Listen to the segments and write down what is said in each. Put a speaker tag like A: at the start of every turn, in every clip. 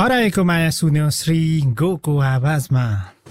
A: हराएको माया सुन्यो श्री गोको आवाजमा।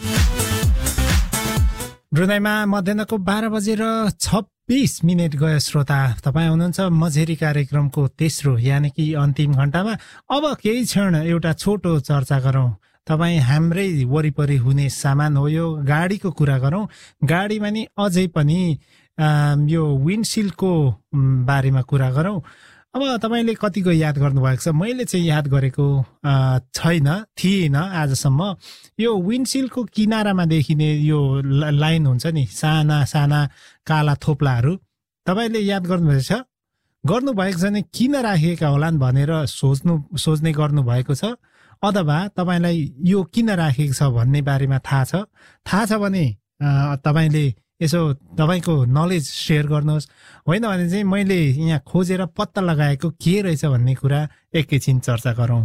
A: ब्रुनाईमा मध्याहको 12 बजेर 26 मिनेट गयो। श्रोता, तपाईँ हुनुहुन्छ मझेरी कार्यक्रमको तेस्रो यानि कि अन्तिम घण्टामा। अब केही क्षण एउटा छोटो चर्चा गरौँ। तपाईँ हाम्रै वरिपरि हुने सामान हो, यो गाडीको कुरा गरौँ। गाडीमा नि अझै पनि यो विन्डसिल्डको बारेमा कुरा गरौँ। अब तपाईँले कतिको याद गर्नुभएको छ? मैले चाहिँ याद गरेको थिएन आजसम्म। यो विन्डसिल्डको किनारामा देखिने यो लाइन हुन्छ नि, साना साना काला थोप्लाहरू, तपाईँले याद गर्नुभएको छ नि? किन राखिएका होलान् भनेर सोच्ने गर्नुभएको छ? अथवा तपाईँलाई यो किन राखिएको छ भन्ने बारेमा थाहा छ भने तपाईँले यसो तपाईँको नलेज सेयर गर्नुहोस्। होइन भने चाहिँ मैले यहाँ खोजेर पत्ता लगाएको के रहेछ भन्ने कुरा एकैछिन चर्चा गरौँ।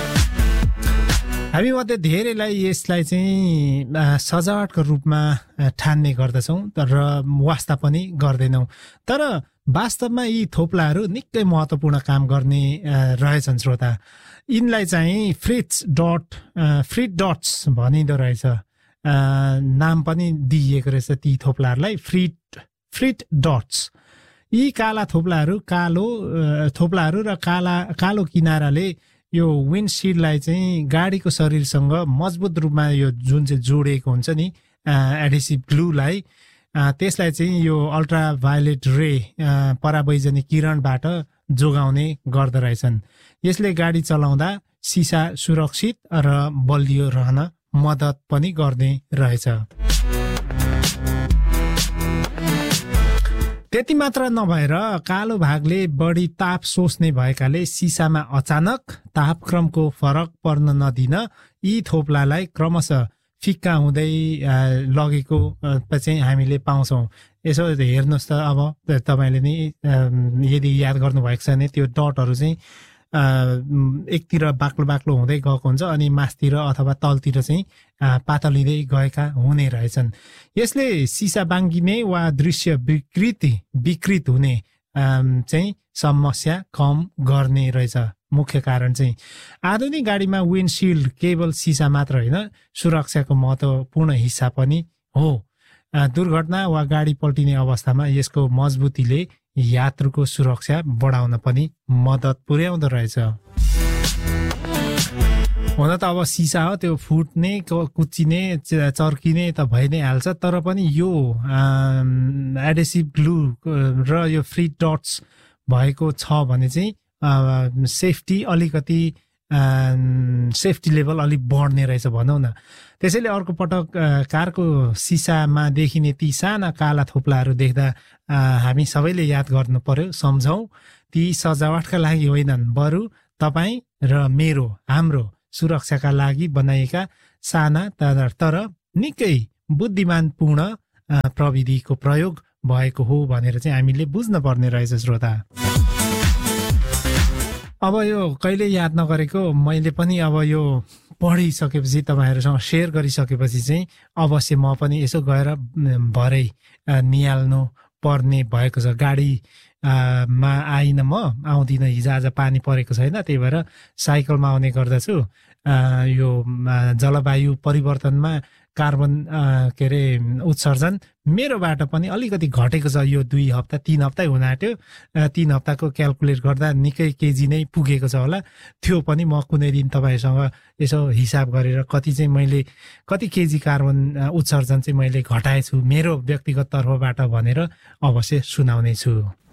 A: हामी मध्ये धेरैलाई यसलाई चाहिँ सजावटको रूपमा ठान्ने गर्दछौँ र वास्ता पनि गर्दैनौँ। तर वास्तवमा यी थोप्लाहरू निकै महत्त्वपूर्ण काम गर्ने रहेछन्। श्रोता, यिनलाई चाहिँ फ्रिट डट्स भनिँदो रहेछ। नाम पनि दिइएको रहेछ ती थोप्लाहरूलाई, फ्रिट डट्स। यी काला थोप्लाहरू र कालो किनाराले यो विन्डसिल्डलाई चाहिँ गाडीको शरीरसँग मजबुत रूपमा यो जुन चाहिँ जोडिएको हुन्छ नि एडेसिभ ग्लुलाई, त्यसलाई चाहिँ यो अल्ट्राभायोलेट रे परावैजनिक किरणबाट जोगाउने गर्दो रहेछन्। यसले गाडी चलाउँदा सिसा सुरक्षित र बलियो रहन मद्दत पनि गर्ने रहेछ। त्यति मात्र नभएर कालो भागले बढी ताप सोच्ने भएकाले सिसामा अचानक तापक्रमको फरक पर्न नदिन यी थोप्लालाई क्रमशः फिक्का हुँदै लगेको चाहिँ हामीले पाउँछौँ। यसो हेर्नुहोस् त, अब तपाईँले नि यदि याद गर्नुभएको छ भने त्यो डटहरू चाहिँ एकतिर बाक्लो हुँदै गएको हुन्छ अनि मासतिर अथवा तलतिर चाहिँ पातलिँदै गएका हुने रहेछन्। यसले सिसा बाङ्गिने वा दृश्य विकृत हुने चाहिँ समस्या कम गर्ने रहेछ। मुख्य कारण चाहिँ आधुनिक गाडीमा विन्डसिल्ड केवल सिसा मात्र होइन, सुरक्षाको महत्त्वपूर्ण हिस्सा पनि हो। दुर्घटना वा गाडी पल्टिने अवस्थामा यसको मजबुतीले यात्रुको सुरक्षा बढाउन पनि मद्दत पुर्याउँदो रहेछ। हुन त अब सिसा हो, त्यो फुट्ने कुच्चिने चर्किने त भइ नै हाल्छ। तर पनि यो एडेसिभ ग्लु र यो फ्रिट डट्स भएको छ भने चाहिँ सेफ्टी लेभल अलिक बढ्ने रहेछ भनौँ न। त्यसैले अर्को पटक कारको सिसामा देखिने ती साना काला थोप्लाहरू देख्दा हामी सबैले याद गर्नु पर्यो, सम्झौँ। ती सजावटका लागि होइनन्, बरु तपाईँ र हाम्रो सुरक्षाका लागि बनाइएका साना तर निकै बुद्धिमानपूर्ण प्रविधिको प्रयोग भएको हो भनेर चाहिँ हामीले बुझ्न पर्ने रहेछ। श्रोता, अब यो कहिले याद नगरेको मैले पनि अब यो पढिसकेपछि तपाईँहरूसँग सेयर गरिसकेपछि चाहिँ अवश्य म पनि यसो गएर भरै निहाल्नु पर्ने भएको छ। गाडीमा आइन, म आउँदिनँ, हिजोआज पानी परेको छैन, त्यही भएर साइकलमा आउने गर्दछु। यो जलवायु परिवर्तनमा कार्बन उत्सर्जन मेरोबाट पनि अलिकति घटेको छ। यो 2 हप्ता 3 हप्तै हुन आँट्यो। 3 हप्ताको क्यालकुलेट गर्दा निकै केजी नै पुगेको छ होला। त्यो पनि म कुनै दिन तपाईँसँग यसो हिसाब गरेर कति केजी कार्बन उत्सर्जन चाहिँ मैले घटाएछु मेरो व्यक्तिगत तर्फबाट भनेर अवश्य सुनाउने छु।